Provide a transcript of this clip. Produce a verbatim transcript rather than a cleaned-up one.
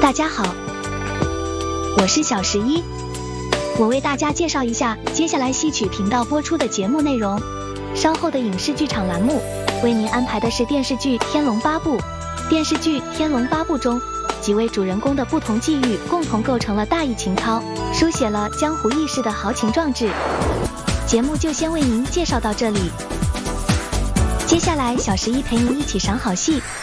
大家好，我是小十一，我为大家介绍一下接下来戏曲频道播出的节目内容。稍后的影视剧场栏目为您安排的是电视剧《天龙八部》。电视剧《天龙八部》中，几位主人公的不同际遇共同构成了大义情操，书写了江湖义士的豪情壮志。节目就先为您介绍到这里，接下来小十一陪您一起赏好戏。